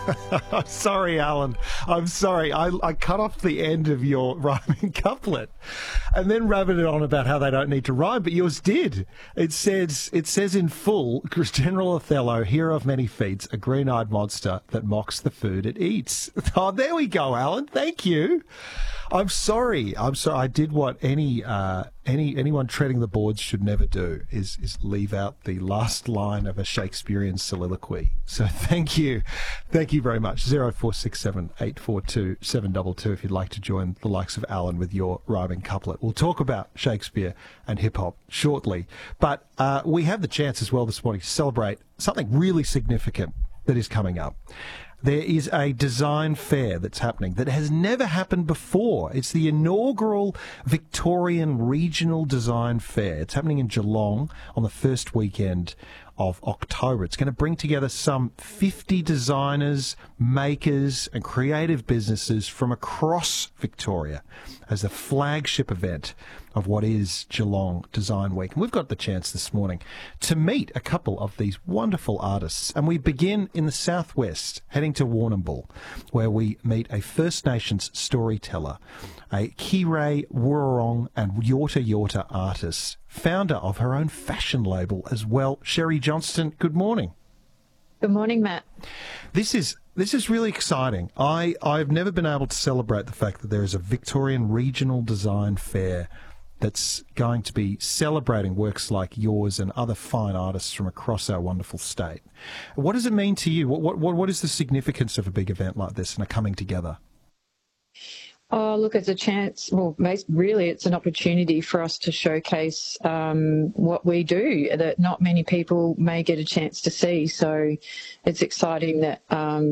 I'm sorry, Alan. I'm sorry. I cut off the end of your rhyming couplet and then rabbited on about how they don't need to rhyme, but yours did. It says in full, General Othello, hero of many feats, a green-eyed monster that mocks the food it eats. Oh, there we go, Alan. Thank you. I'm sorry. I did what anyone treading the boards should never do is leave out the last line of a Shakespearean soliloquy. So thank you very much. 0467 842 722 if you'd like to join the likes of Alan with your rhyming couplet. We'll talk about Shakespeare and hip hop shortly, but we have the chance as well this morning to celebrate something really significant that is coming up. There is a design fair that's happening that has never happened before. It's the inaugural Victorian Regional Design Fair. It's happening in Geelong on the first weekend of October. It's going to bring together some 50 designers, makers and creative businesses from across Victoria as the flagship event of what is Geelong Design Week. And we've got the chance this morning to meet a couple of these wonderful artists. And we begin in the southwest, heading to Warrnambool, where we meet a First Nations storyteller, a Kirei Wurrung and Yorta Yorta artist, founder of her own fashion label as well. Sherry Johnston, good morning. Good morning, Matt. This is really exciting. I've never been able to celebrate the fact that there is a Victorian Regional Design Fair that's going to be celebrating works like yours and other fine artists from across our wonderful state. What does it mean to you? What is the significance of a big event like this and a coming together? Oh, look, it's a chance. Well, really, it's an opportunity for us to showcase what we do that not many people may get a chance to see. So it's exciting that